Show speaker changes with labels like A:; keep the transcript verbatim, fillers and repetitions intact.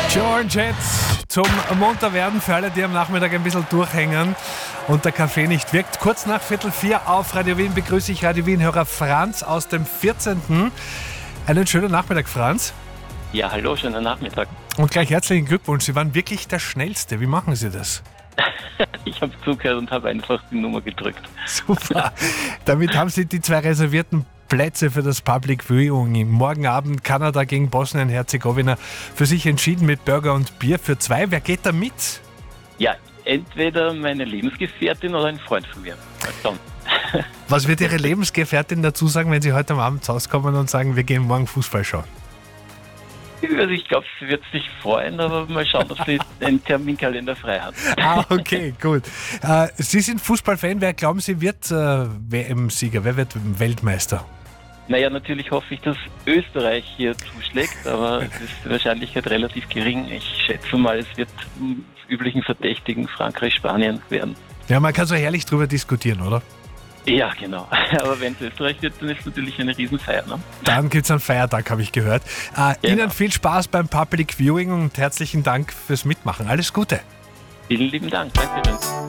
A: Joe and Jets zum Munterwerden für alle, die am Nachmittag ein bisschen durchhängen und der Kaffee nicht wirkt. Kurz nach Viertel vier auf Radio Wien begrüße ich Radio Wien-Hörer Franz aus dem vierzehnten Einen schönen Nachmittag, Franz.
B: Ja, hallo, schönen Nachmittag.
A: Und gleich herzlichen Glückwunsch, Sie waren wirklich der Schnellste. Wie machen Sie das?
B: Ich habe zugehört und habe einfach die Nummer gedrückt.
A: Super. Damit haben Sie die zwei reservierten Plätze für das Public Viewing morgen Abend Kanada gegen Bosnien-Herzegowina für sich entschieden mit Burger und Bier für zwei. Wer geht da mit?
B: Ja, entweder meine Lebensgefährtin oder ein Freund von mir. Also,
A: Was wird Ihre Lebensgefährtin dazu sagen, wenn Sie heute am Abend zu Hause kommen und sagen, wir gehen morgen Fußball schauen?
B: also ich glaube, sie wird sich freuen, aber mal schauen, ob sie einen Terminkalender frei hat.
A: Ah, okay, gut. Äh, Sie sind Fußballfan. Wer glauben Sie wird äh, W M-Sieger? Wer wird Weltmeister?
B: Naja, natürlich hoffe ich, dass Österreich hier zuschlägt, aber es ist die Wahrscheinlichkeit relativ gering. Ich schätze mal, es wird m, üblichen Verdächtigen Frankreich, Spanien werden.
A: Ja, man kann so herrlich drüber diskutieren, oder?
B: Ja, genau. Aber wenn es Österreich wird, dann ist es natürlich eine Riesenfeier. Ne?
A: Dann gibt es einen Feiertag, habe ich gehört. Äh,
B: Genau.
A: Ihnen viel Spaß beim Public Viewing und herzlichen Dank fürs Mitmachen. Alles Gute.
B: Vielen lieben Dank. Danke schön.